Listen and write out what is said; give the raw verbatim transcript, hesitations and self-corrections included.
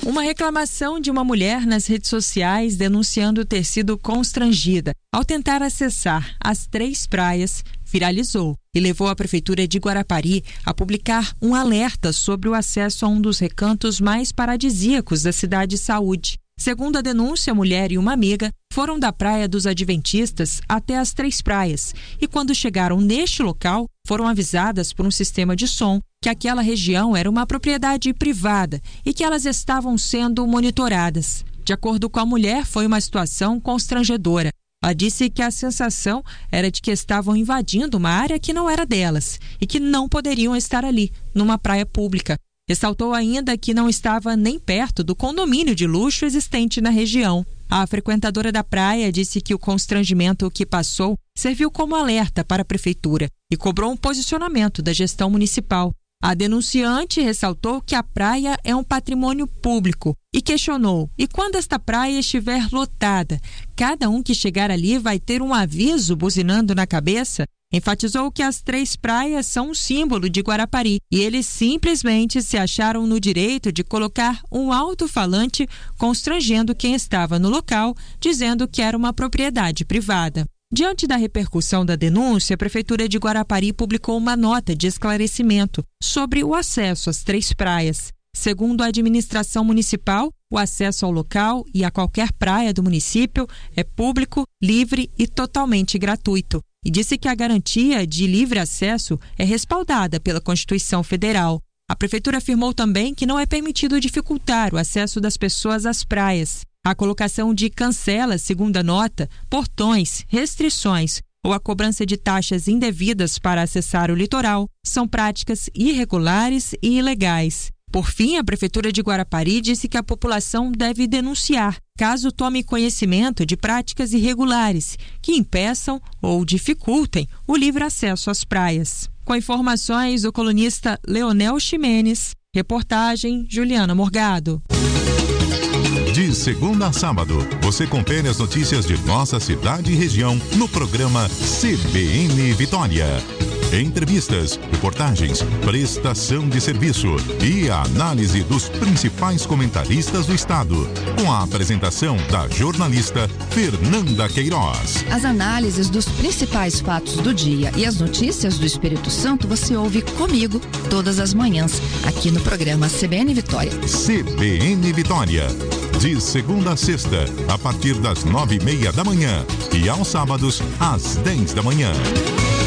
Uma reclamação de uma mulher nas redes sociais denunciando ter sido constrangida ao tentar acessar as três praias viralizou e levou a Prefeitura de Guarapari a publicar um alerta sobre o acesso a um dos recantos mais paradisíacos da cidade Saúde. Segundo a denúncia, a mulher e uma amiga foram da Praia dos Adventistas até as Três Praias e, quando chegaram neste local, foram avisadas por um sistema de som que aquela região era uma propriedade privada e que elas estavam sendo monitoradas. De acordo com a mulher, foi uma situação constrangedora. Ela disse que a sensação era de que estavam invadindo uma área que não era delas e que não poderiam estar ali, numa praia pública. Ressaltou ainda que não estava nem perto do condomínio de luxo existente na região. A frequentadora da praia disse que o constrangimento que passou serviu como alerta para a Prefeitura e cobrou um posicionamento da gestão municipal. A denunciante ressaltou que a praia é um patrimônio público e questionou: e quando esta praia estiver lotada, cada um que chegar ali vai ter um aviso buzinando na cabeça? Enfatizou que as três praias são um símbolo de Guarapari e eles simplesmente se acharam no direito de colocar um alto-falante constrangendo quem estava no local, dizendo que era uma propriedade privada. Diante da repercussão da denúncia, a Prefeitura de Guarapari publicou uma nota de esclarecimento sobre o acesso às três praias. Segundo a administração municipal, o acesso ao local e a qualquer praia do município é público, livre e totalmente gratuito. E disse que a garantia de livre acesso é respaldada pela Constituição Federal. A Prefeitura afirmou também que não é permitido dificultar o acesso das pessoas às praias. A colocação de cancelas, segundo a nota, portões, restrições ou a cobrança de taxas indevidas para acessar o litoral são práticas irregulares e ilegais. Por fim, a Prefeitura de Guarapari disse que a população deve denunciar caso tome conhecimento de práticas irregulares que impeçam ou dificultem o livre acesso às praias. Com informações do colunista Leonel Ximenes, reportagem Juliana Morgado. De segunda a sábado, você confere as notícias de nossa cidade e região no programa C B N Vitória. Entrevistas, reportagens, prestação de serviço e a análise dos principais comentaristas do estado, com a apresentação da jornalista Fernanda Queiroz. As análises dos principais fatos do dia e as notícias do Espírito Santo você ouve comigo todas as manhãs, aqui no programa C B N Vitória. C B N Vitória, de segunda a sexta, a partir das nove e meia da manhã e aos sábados, às dez da manhã.